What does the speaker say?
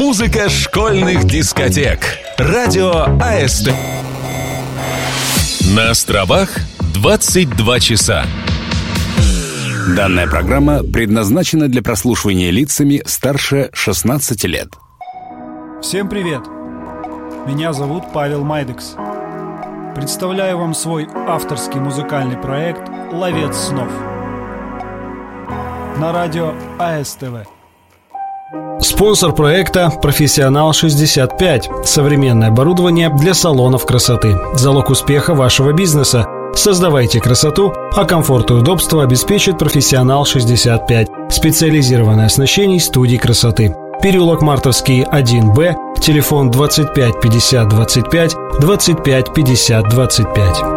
Музыка школьных дискотек. Радио АСТ. На островах 22 часа. Данная программа предназначена для прослушивания лицами старше 16 лет. Всем привет! Меня зовут Павел Майдекс. Представляю вам свой авторский музыкальный проект «Ловец снов» на радио АСТВ. Спонсор проекта «Профессионал 65». Современное оборудование для салонов красоты. Залог успеха вашего бизнеса. Создавайте красоту, а комфорт и удобство обеспечит «Профессионал 65». Специализированное оснащение студий красоты. Переулок Мартовский, 1Б. Телефон 25 50 25 25 50 25.